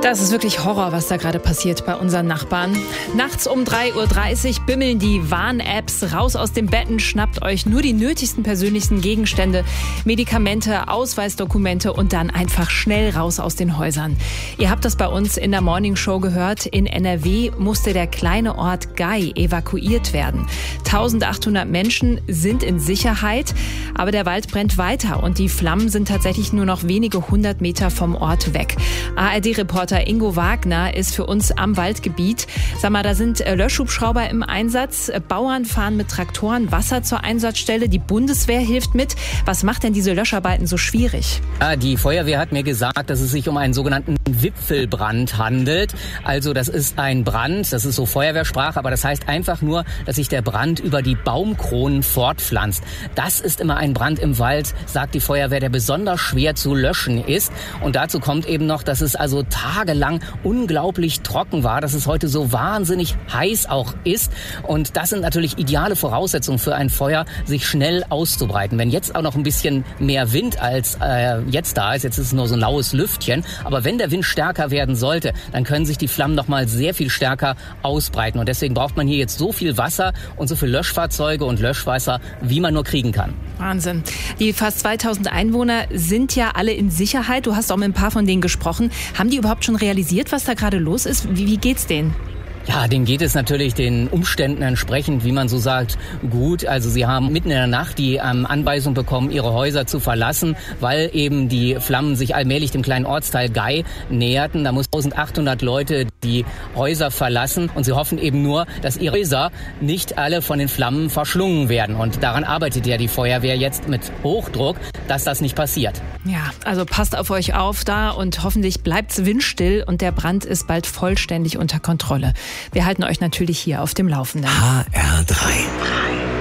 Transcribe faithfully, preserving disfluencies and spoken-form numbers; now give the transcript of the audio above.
Das ist wirklich Horror, was da gerade passiert bei unseren Nachbarn. Nachts um drei Uhr dreißig bimmeln die Warn-Apps raus aus den Betten, schnappt euch nur die nötigsten persönlichen Gegenstände, Medikamente, Ausweisdokumente und dann einfach schnell raus aus den Häusern. Ihr habt das bei uns in der Morning Show gehört. In N R W musste der kleine Ort Gei evakuiert werden. eintausendachthundert Menschen sind in Sicherheit, aber der Wald brennt weiter und die Flammen sind tatsächlich nur noch wenige hundert Meter vom Ort weg. A R D-Reporter Ingo Wagner ist für uns am Waldgebiet. Sag mal, da sind Löschhubschrauber im Einsatz. Bauern fahren mit Traktoren Wasser zur Einsatzstelle. Die Bundeswehr hilft mit. Was macht denn diese Löscharbeiten so schwierig? Ja, die Feuerwehr hat mir gesagt, dass es sich um einen sogenannten Wipfelbrand handelt. Also das ist ein Brand, das ist so Feuerwehrsprache, aber das heißt einfach nur, dass sich der Brand über die Baumkronen fortpflanzt. Das ist immer ein Brand im Wald, sagt die Feuerwehr, der besonders schwer zu löschen ist. Und dazu kommt eben noch, dass es also tagelang unglaublich trocken war, dass es heute so wahnsinnig heiß auch ist. Und das sind natürlich ideale Voraussetzungen für ein Feuer, sich schnell auszubreiten. Wenn jetzt auch noch ein bisschen mehr Wind als äh, jetzt da ist, jetzt ist es nur so ein laues Lüftchen, aber wenn der Wind stärker werden sollte, dann können sich die Flammen noch mal sehr viel stärker ausbreiten. Und deswegen braucht man hier jetzt so viel Wasser und so viel Löschfahrzeuge und Löschwasser, wie man nur kriegen kann. Wahnsinn. Die fast zweitausend Einwohner sind ja alle in Sicherheit. Du hast auch mit ein paar von denen gesprochen. Haben die überhaupt schon realisiert, was da gerade los ist? Wie, wie geht's denen? Ja, denen geht es natürlich den Umständen entsprechend, wie man so sagt, gut. Also sie haben mitten in der Nacht die ähm, Anweisung bekommen, ihre Häuser zu verlassen, weil eben die Flammen sich allmählich dem kleinen Ortsteil Gei näherten. Da mussten eintausendachthundert Leute die Häuser verlassen und sie hoffen eben nur, dass ihre Häuser nicht alle von den Flammen verschlungen werden. Und daran arbeitet ja die Feuerwehr jetzt mit Hochdruck, dass das nicht passiert. Ja, also passt auf euch auf da und hoffentlich bleibt's windstill und der Brand ist bald vollständig unter Kontrolle. Wir halten euch natürlich hier auf dem Laufenden. H R drei.